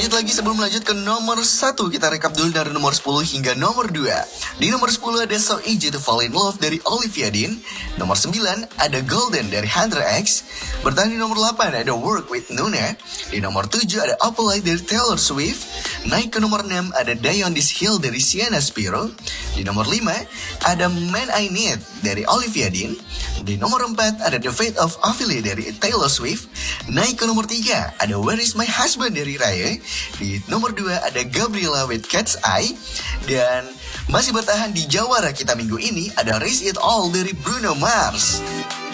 Lanjut lagi sebelum lanjut ke nomor 1, kita rekap dulu dari nomor 10 hingga nomor 2. Di nomor 10 ada So Easy to Fall in Love dari Olivia Dean. Nomor 9 ada Golden dari Hunter X. Bertahan di nomor 8 ada Work with Nuna. Di nomor 7 ada Opalite dari Taylor Swift. Naik ke nomor 6 ada Die on This Hill dari Sienna Spiro. Di nomor 5 ada Man I Need dari Olivia Dean. Di nomor 4 ada The Fate of Ophelia dari Taylor Swift. Naik ke nomor 3 ada Where Is My Husband dari Raya. Di nomor 2 ada Gabriela with Cat's Eye. Dan masih bertahan di jawara kita minggu ini ada Raise It All dari Bruno Mars.